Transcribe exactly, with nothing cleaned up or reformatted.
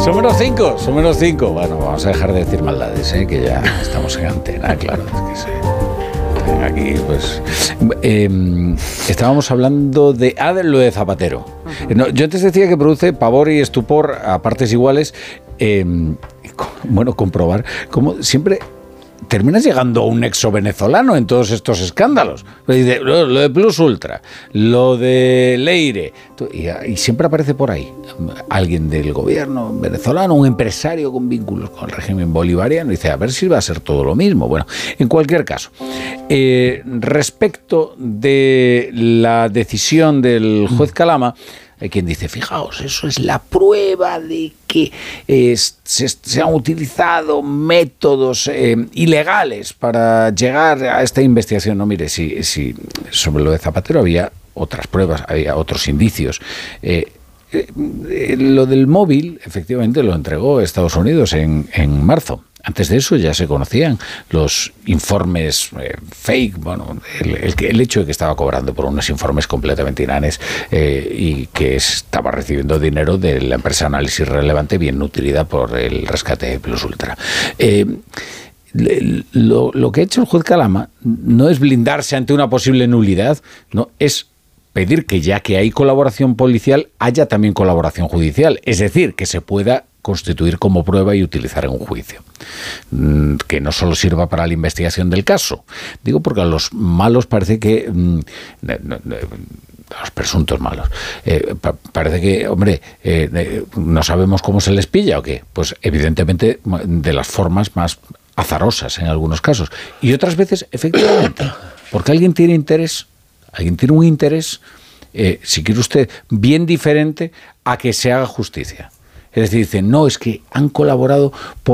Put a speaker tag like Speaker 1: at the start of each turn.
Speaker 1: Son menos cinco, son menos cinco. Bueno, vamos a dejar de decir maldades, ¿eh? Que ya estamos en antena, claro. Es que sí. Aquí, pues. Eh, estábamos hablando de. Ah, de lo de Zapatero. Uh-huh. No, yo antes decía que produce pavor y estupor a partes iguales. Eh, bueno, comprobar cómo siempre terminas llegando a un nexo venezolano en todos estos escándalos. Lo de Plus Ultra, lo de Leire, y, y siempre aparece por ahí alguien del gobierno venezolano, un empresario con vínculos con el régimen bolivariano, y dice, a ver si va a ser todo lo mismo. Bueno, en cualquier caso, eh, respecto de la decisión del juez Calama, hay quien dice, fijaos, eso es la prueba de que eh, se, se han utilizado métodos eh, ilegales para llegar a esta investigación. No, mire, si, si sobre lo de Zapatero había otras pruebas, había otros indicios. Eh, eh, eh, lo del móvil, efectivamente, lo entregó Estados Unidos en, en marzo. Antes de eso ya se conocían los informes eh, fake, bueno, el, el, el hecho de que estaba cobrando por unos informes completamente inanes eh, y que estaba recibiendo dinero de la empresa Análisis Relevante, bien nutrida por el rescate de Plus Ultra. Eh, lo, lo que ha hecho el juez Calama no es blindarse ante una posible nulidad, no, es pedir que ya que hay colaboración policial, haya también colaboración judicial, es decir, que se pueda constituir como prueba y utilizar en un juicio. Que no solo sirva para la investigación del caso. Digo porque a los malos parece que... a los presuntos malos. Eh, pa- parece que, hombre, eh, no sabemos cómo se les pilla o qué. Pues evidentemente de las formas más azarosas en algunos casos. Y otras veces, efectivamente, porque alguien tiene interés, alguien tiene un interés, eh, si quiere usted, bien diferente a que se haga justicia. Es decir, dicen, no, es que han colaborado por